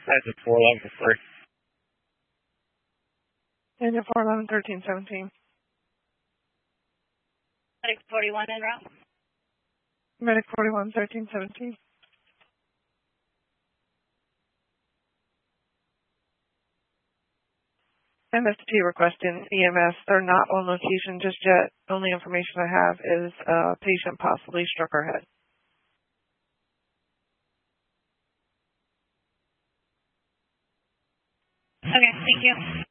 That's a 411 for free. And your 411 1317. Medic 41 en route. Medic 41 1317. MST requesting EMS. They're not on location just yet. Only information I have is a patient possibly struck her head. Okay, thank you.